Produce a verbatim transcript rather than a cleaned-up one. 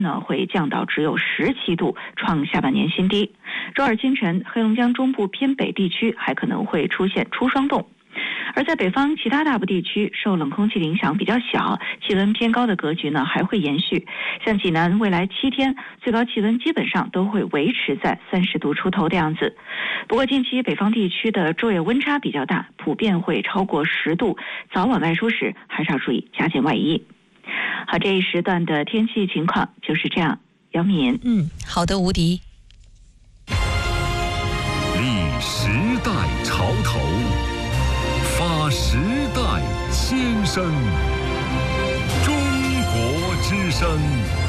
呢会降到只有十七度，创下半年新低。周二清晨，黑龙江中部偏北地区还可能会出现初霜冻。而在北方其他大部地区，受冷空气的影响比较小，气温偏高的格局呢还会延续。像济南未来七天最高气温基本上都会维持在三十度出头的样子。不过近期北方地区的昼夜温差比较大，普遍会超过十度，早晚外出时还是要注意加件外衣。好，这一时段的天气情况就是这样。姚敏， 嗯，好的，无敌。 立时代潮头，发时代先声，中国之声。